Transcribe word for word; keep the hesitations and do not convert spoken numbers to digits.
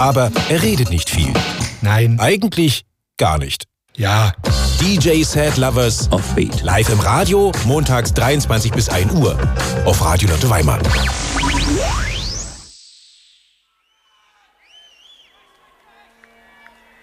Aber er redet nicht viel. Nein. Eigentlich gar nicht. Ja. D J Sad Lovers Offbeat. Live im Radio, montags dreiundzwanzig bis ein Uhr. Auf Radio Lotte Weimar.